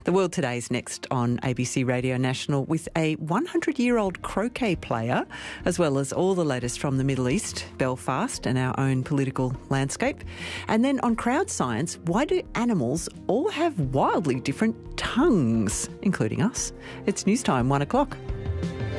The World Today is next on ABC Radio National with a 100-year-old croquet player, as well as all the latest from the Middle East, Belfast and our own political landscape. And then on Crowd Science, why do animals all have wildly different tongues, including us? It's news time, 1 o'clock.